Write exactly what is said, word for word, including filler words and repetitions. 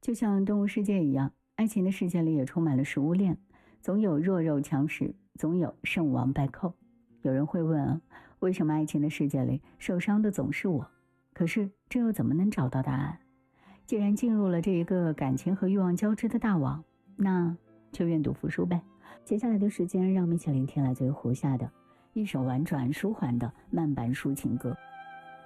就像动物世界一样，爱情的世界里也充满了食物链，总有弱肉强食，总有胜王败寇。有人会问啊，为什么爱情的世界里受伤的总是我？可是这又怎么能找到答案？既然进入了这一个感情和欲望交织的大网，那就愿赌服输呗。接下来的时间，让我们一起聆听来自于胡夏的一首婉转舒缓的慢板抒情歌。